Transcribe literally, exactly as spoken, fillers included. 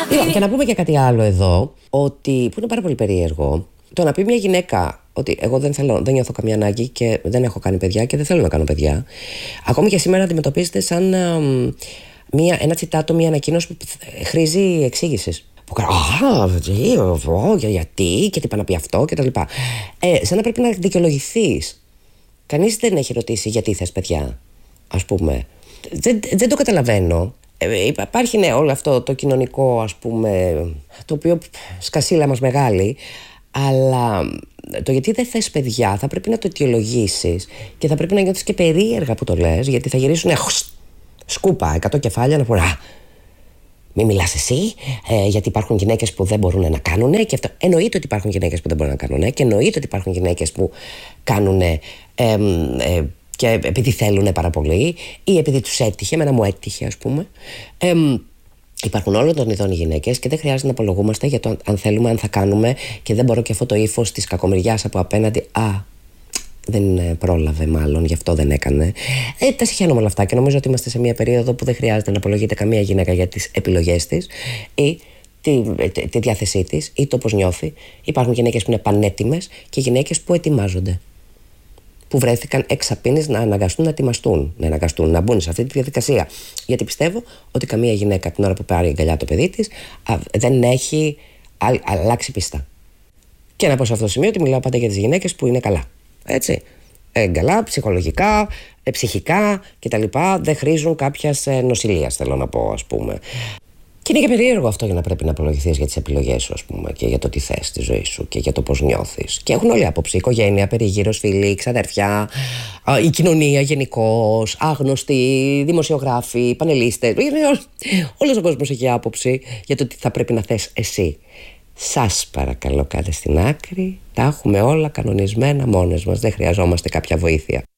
Λοιπόν, και να πούμε και κάτι άλλο εδώ, ότι, που είναι πάρα πολύ περίεργο, το να πει μια γυναίκα ότι εγώ δεν θέλω, δεν νιώθω καμία ανάγκη και δεν έχω κάνει παιδιά και δεν θέλω να κάνω παιδιά, ακόμη και σήμερα αντιμετωπίζεται σαν α, μια, ένα τσιτάτο, μια ανακοίνωση που χρήζει εξήγηση. Που κάνω, α, γιατί και τι πάει να πει αυτό και τα λοιπά. Ε, σαν να πρέπει να δικαιολογηθείς. Κανείς δεν έχει ρωτήσει γιατί θες παιδιά, ας πούμε. Δεν, δεν το καταλαβαίνω. Ε, υπάρχει ναι, όλο αυτό το κοινωνικό, ας πούμε, το οποίο σκασίλα μας μεγάλη, αλλά το γιατί δεν θες παιδιά θα πρέπει να το αιτιολογήσεις και θα πρέπει να νιώθεις και περίεργα που το λες, γιατί θα γυρίσουν σκούπα, εκατό κεφάλια να πούνε «Α, μη μιλάς εσύ, ε, γιατί υπάρχουν γυναίκες που δεν μπορούν να κάνουν». Και αυτό εννοείται ότι υπάρχουν γυναίκες που δεν μπορούν να κάνουν και εννοείται ότι υπάρχουν γυναίκες που κάνουν ε, ε, ε, και επειδή θέλουν πάρα πολύ ή επειδή τους έτυχε, εμένα μου έτυχε ας πούμε. Ε, υπάρχουν όλων των ειδών οι γυναίκες και δεν χρειάζεται να απολογούμαστε για το αν θέλουμε, αν θα κάνουμε, και δεν μπορώ και αυτό το ύφος της κακομοιριάς από απέναντι. Α, δεν πρόλαβε μάλλον, γι' αυτό δεν έκανε. Ε, τα συχαίνομαι όλα αυτά και νομίζω ότι είμαστε σε μια περίοδο που δεν χρειάζεται να απολογείται καμία γυναίκα για τις επιλογές της ή τη, τη, τη διάθεσή της ή το πώς νιώθει. Υπάρχουν γυναίκες που είναι πανέτοιμες και γυναίκες που ετοιμάζονται, που βρέθηκαν εξαπίνης να αναγκαστούν να ετοιμαστούν, να αναγκαστούν να μπουν σε αυτή τη διαδικασία. Γιατί πιστεύω ότι καμία γυναίκα την ώρα που πάρει αγκαλιά το παιδί της α, δεν έχει α, αλλάξει πίστα. Και να πω σε αυτό το σημείο ότι μιλάω πάντα για τις γυναίκες που είναι καλά. Έτσι. Ε, καλά, ψυχολογικά, ε, ψυχικά κτλ. Δεν χρήζουν κάποιας ε, νοσηλείας, θέλω να πω, ας πούμε. Και είναι και περίεργο αυτό για να πρέπει να απολογηθείς για τις επιλογές σου, ας πούμε, και για το τι θες στη ζωή σου και για το πώς νιώθεις. Και έχουν όλοι άποψη. Οικογένεια, περίγυρος, φίλοι, ξαδέρφια, η κοινωνία γενικώς, άγνωστοι, δημοσιογράφοι, πανελίστες. Όλος ο κόσμος έχει άποψη για το τι θα πρέπει να θες εσύ. Σας παρακαλώ, κάντε στην άκρη. Τα έχουμε όλα κανονισμένα μόνες μας. Δεν χρειαζόμαστε κάποια βοήθεια.